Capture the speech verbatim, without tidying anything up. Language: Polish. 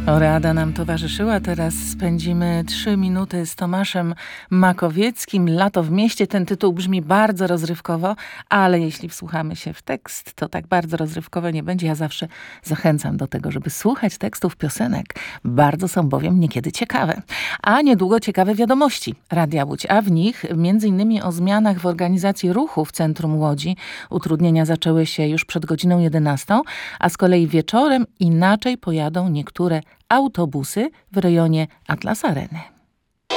Rada nam towarzyszyła. Teraz spędzimy trzy minuty z Tomaszem Makowieckim. Lato w mieście. Ten tytuł brzmi bardzo rozrywkowo, ale jeśli wsłuchamy się w tekst, to tak bardzo rozrywkowo nie będzie. Ja zawsze zachęcam do tego, żeby słuchać tekstów piosenek. Bardzo są bowiem niekiedy ciekawe. A niedługo ciekawe wiadomości Radia Łódź, a w nich między innymi o zmianach w organizacji ruchu w centrum Łodzi. Utrudnienia zaczęły się już przed godziną jedenastą, a z kolei wieczorem inaczej pojadą niektóre autobusy w rejonie Atlas Areny.